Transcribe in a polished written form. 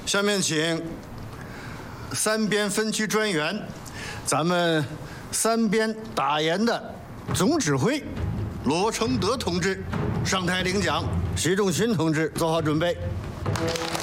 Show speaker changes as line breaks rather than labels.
下面请三边分区专员，咱们三边打研的总指挥罗承德同志上台领奖。习仲勋同志做好准备。